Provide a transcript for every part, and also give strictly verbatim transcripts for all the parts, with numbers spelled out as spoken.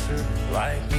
dancer like me.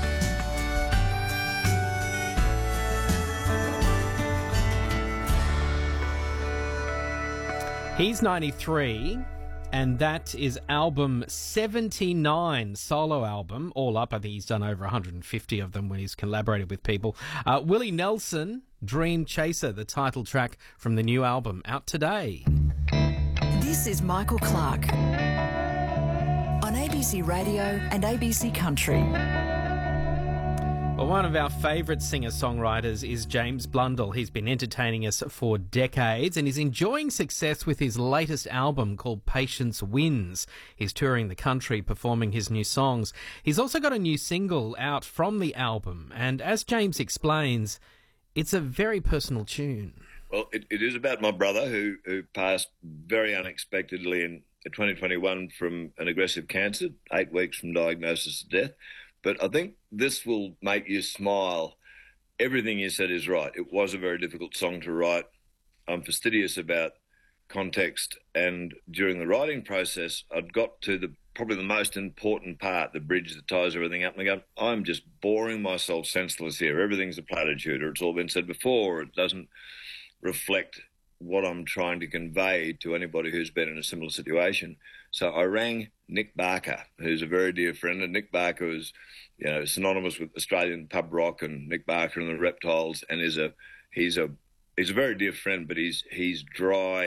He's ninety-three, and that is album seventy-nine, solo album. All up, I think he's done over one hundred fifty of them when he's collaborated with people. Uh, Willie Nelson, Dream Chaser, the title track from the new album, out today. This is Michael Clark on A B C Radio and A B C Country. Well, one of our favourite singer-songwriters is James Blundell. He's been entertaining us for decades and is enjoying success with his latest album called Patience Wins. He's touring the country performing his new songs. He's also got a new single out from the album, and as James explains, it's a very personal tune. Well, it, it is about my brother who, who passed very unexpectedly in twenty twenty-one from an aggressive cancer, eight weeks from diagnosis to death. But I think this will make you smile. Everything you said is right. It was a very difficult song to write. I'm fastidious about context, and during the writing process, I'd got to the probably the most important part, the bridge that ties everything up, and I go, I'm just boring myself senseless here. Everything's a platitude, or it's all been said before, or it doesn't reflect what I'm trying to convey to anybody who's been in a similar situation. So I rang Nick Barker, who's a very dear friend, and Nick Barker is, you know, synonymous with Australian pub rock and Nick Barker and the Reptiles, and is a he's a he's a very dear friend, but he's he's dry